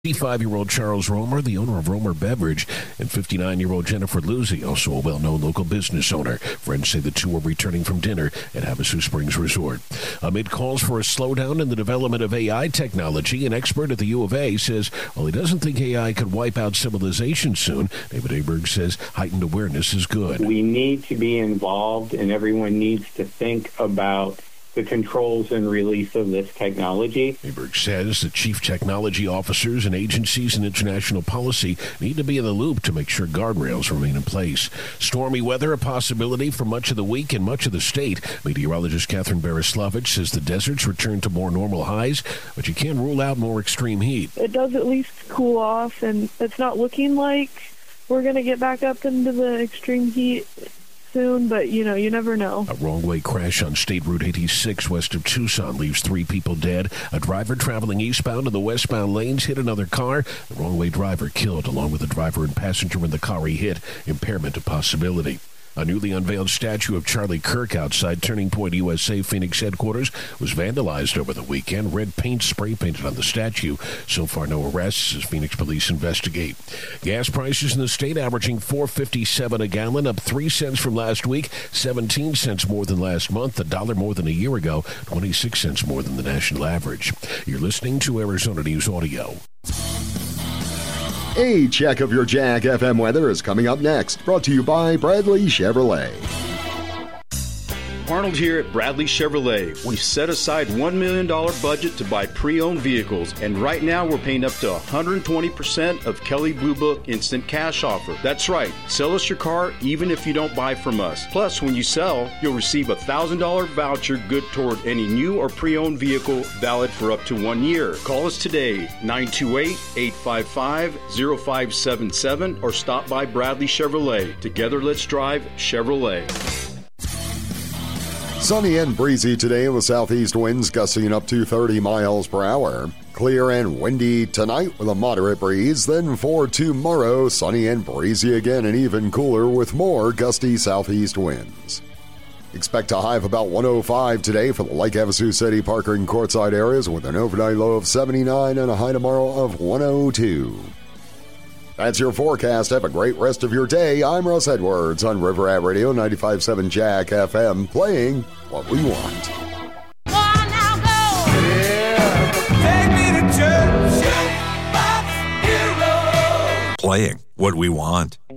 55-year-old Charles Romer, the owner of Romer Beverage, and 59-year-old Jennifer Luzzi, also a well-known local business owner. Friends say the two are returning from dinner at Havasu Springs Resort. Amid calls for a slowdown in the development of AI technology, an expert at the U of A says while he doesn't think AI could wipe out civilization soon, David Aberg says heightened awareness is good. We need to be involved, and everyone needs to think about the controls and release of this technology. Aberg says the chief technology officers and agencies and international policy need to be in the loop to make sure guardrails remain in place. Stormy weather a possibility for much of the week in much of the state. Meteorologist Catherine Bereslavich says the deserts return to more normal highs, but you can't rule out more extreme heat. It does at least cool off, and it's not looking like we're going to get back up into the extreme heat soon, but you never know. A wrong-way crash on State Route 86 west of Tucson leaves 3 people dead. A driver traveling eastbound in the westbound lanes hit another car. The wrong-way driver killed, along with the driver and passenger in the car he hit. Impairment a possibility. A newly unveiled statue of Charlie Kirk outside Turning Point USA Phoenix headquarters was vandalized over the weekend. Red paint spray painted on the statue. So far, no arrests as Phoenix police investigate. Gas prices in the state averaging $4.57 a gallon, up 3 cents from last week, 17 cents more than last month, $1 more than a year ago, 26 cents more than the national average. You're listening to Arizona News Audio. A check of your Jack FM weather is coming up next, brought to you by Bradley Chevrolet. Arnold here at Bradley Chevrolet. We've set aside $1 million budget to buy pre-owned vehicles, and right now we're paying up to 120% of Kelley Blue Book Instant Cash offer. That's right. Sell us your car even if you don't buy from us. Plus, when you sell, you'll receive a $1,000 voucher good toward any new or pre-owned vehicle valid for up to 1 year. Call us today, 928-855-0577, or stop by Bradley Chevrolet. Together, let's drive Chevrolet. Sunny and breezy today with southeast winds gusting up to 30 miles per hour. Clear and windy tonight with a moderate breeze. Then for tomorrow, sunny and breezy again and even cooler with more gusty southeast winds. Expect a high of about 105 today for the Lake Havasu City, Parker, and Quartzsite areas with an overnight low of 79 and a high tomorrow of 102. That's your forecast. Have a great rest of your day. I'm Russ Edwards on River Rat Radio 95.7 Jack FM, playing what we want. Playing what we want.